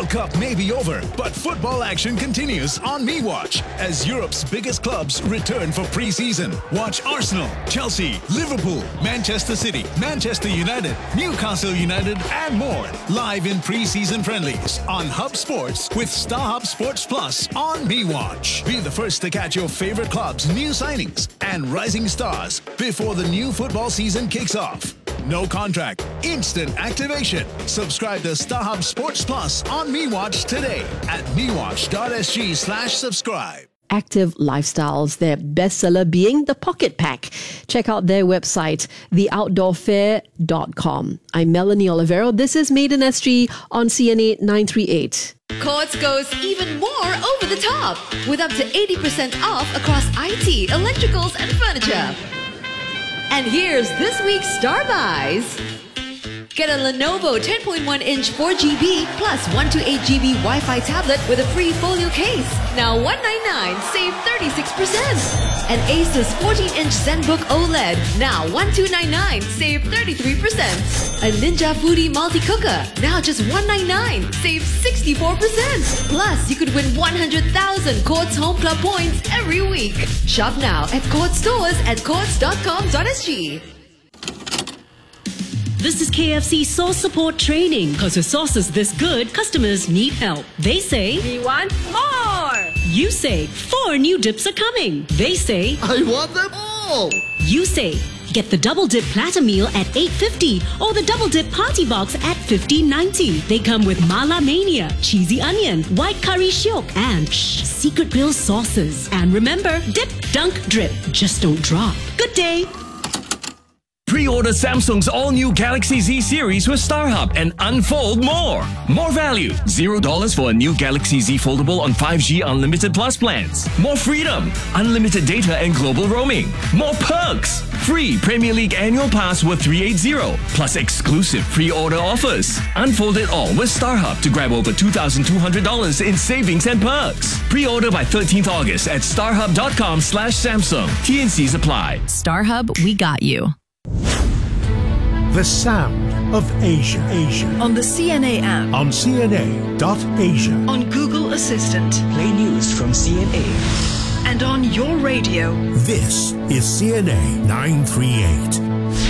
Cup may be over, but football action continues on MeWatch as Europe's biggest clubs return for pre-season. Watch Arsenal, Chelsea, Liverpool, Manchester City, Manchester United, Newcastle United, and more live in pre-season friendlies on Hub Sports with StarHub Sports Plus on MeWatch. Be the first to catch your favorite clubs' new signings and rising stars before the new football season kicks off. No contract, instant activation. Subscribe to StarHub Sports Plus on MeWatch today at mewatch.sg/subscribe. Active Lifestyles, their bestseller being the Pocket Pack. Check out their website, theoutdoorfair.com. I'm Melanie Olivero. This is Made in SG on CNA 938. Courts goes even more over the top with up to 80% off across IT, electricals, and furniture. And here's this week's Star Buys. Get a Lenovo 10.1-inch 4GB plus 128GB Wi-Fi tablet with a free folio case. Now $199, save 36%. An Asus 14-inch ZenBook OLED. Now $1299, save 33%. A Ninja Foodie multi-cooker. Now just $199, save 64%. Plus, you could win 100,000 Courts Home Club points every week. Shop now at Courts stores and courts.com.sg. This is KFC Sauce Support Training. Because with sauces this good, customers need help. They say, we want more! You say, 4 new dips are coming. They say, I want them all! You say, get the Double Dip Platter Meal at $8.50 or the Double Dip Party Box at $15.90. They come with Mala Mania, Cheesy Onion, White Curry Shiok, and Secret Grill sauces. And remember, dip, dunk, drip. Just don't drop. Good day! Pre-order Samsung's all-new Galaxy Z series with StarHub and unfold more. More value. $0 for a new Galaxy Z foldable on 5G Unlimited Plus plans. More freedom. Unlimited data and global roaming. More perks. Free Premier League annual pass worth $380. Plus exclusive pre-order offers. Unfold it all with StarHub to grab over $2,200 in savings and perks. Pre-order by 13th August at starhub.com/Samsung. TNCs apply. StarHub, we got you. The sound of Asia. On the CNA app. On CNA.Asia. On Google Assistant. Play news from CNA. And on your radio. This is CNA 938.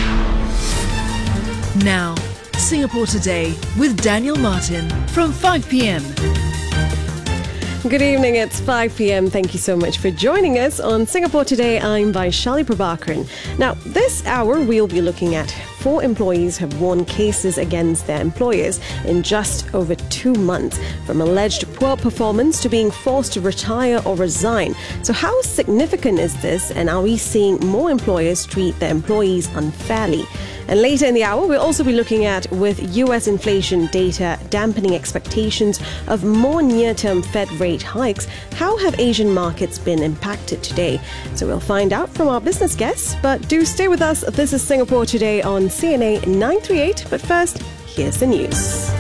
Now, Singapore Today with Daniel Martin from 5 p.m. Good evening, it's 5 p.m. Thank you so much for joining us on Singapore Today. I'm Vaishali Prabhakaran. Now, this hour we'll be looking at 4 employees have won cases against their employers in just over 2 months, from alleged poor performance to being forced to retire or resign. So how significant is this, and are we seeing more employers treat their employees unfairly? And later in the hour, we'll also be looking at, with US inflation data dampening expectations of more near-term Fed rate hikes, how have Asian markets been impacted today? So we'll find out from our business guests, but do stay with us. This is Singapore Today on CNA 938, but first, here's the news.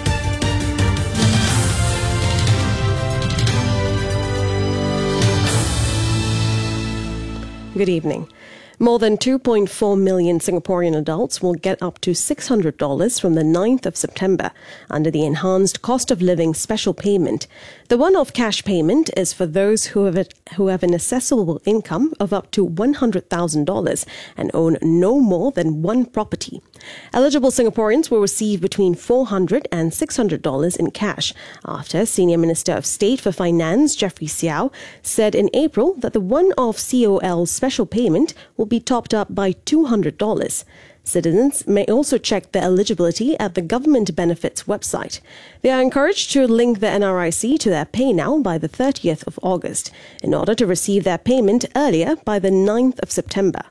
Good evening. More than 2.4 million Singaporean adults will get up to $600 from the 9th of September under the enhanced cost of living special payment. The one-off cash payment is for those who have an assessable income of up to $100,000 and own no more than one property. Eligible Singaporeans will receive between $400 and $600 in cash after Senior Minister of State for Finance Jeffrey Xiao said in April that the one-off COL special payment will be topped up by $200. Citizens may also check their eligibility at the Government Benefits website. They are encouraged to link the NRIC to their PayNow by the 30th of August in order to receive their payment earlier by the 9th of September.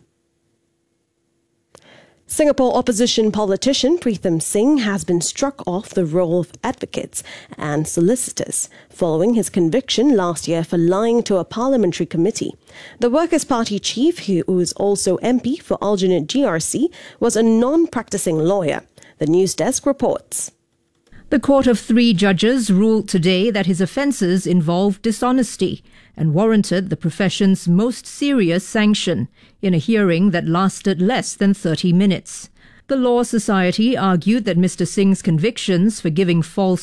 Singapore opposition politician Pritham Singh has been struck off the role of advocates and solicitors following his conviction last year for lying to a parliamentary committee. The Workers' Party chief, who is also MP for Aljunied GRC, was a non-practicing lawyer. The News Desk reports. The court of 3 judges ruled today that his offences involved dishonesty and warranted the profession's most serious sanction in a hearing that lasted less than 30 minutes. The Law Society argued that Mr. Singh's convictions for giving false